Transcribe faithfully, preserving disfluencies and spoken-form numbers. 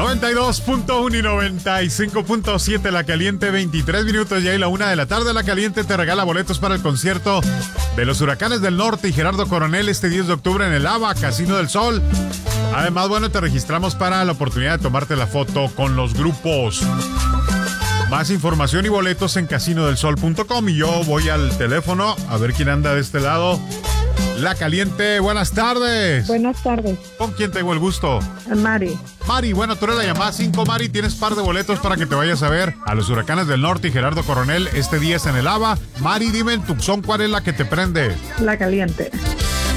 noventa y dos punto uno y noventa y cinco punto siete La Caliente, veintitrés minutos ya y la una de la tarde. La Caliente te regala boletos para el concierto de los Huracanes del Norte y Gerardo Coronel este diez de octubre en el ABA, Casino del Sol. Además, bueno, te registramos para la oportunidad de tomarte la foto con los grupos. Más información y boletos en casino del sol punto com. Y yo voy al teléfono a ver quién anda de este lado. La Caliente, buenas tardes. Buenas tardes. ¿Con quién tengo el gusto? Mari. Mari, bueno, tú eres la llamada cinco, Mari. Tienes par de boletos para que te vayas a ver a los Huracanes del Norte y Gerardo Coronel este diez en el ABA. Mari, dime en Tucson, ¿cuál es la que te prende? La Caliente.